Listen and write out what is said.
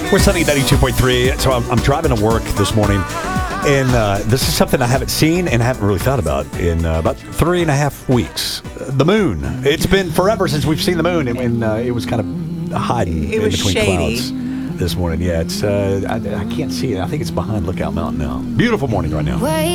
We're Sunny 92.3. So I'm driving to work this morning, and this is something I haven't seen and haven't really thought about in about 3.5 weeks. The moon. It's been forever since we've seen the moon, and it was kind of hiding in between shady. clouds this morning. Yeah, it's I can't see it. I think it's behind Lookout Mountain now. Beautiful morning right now.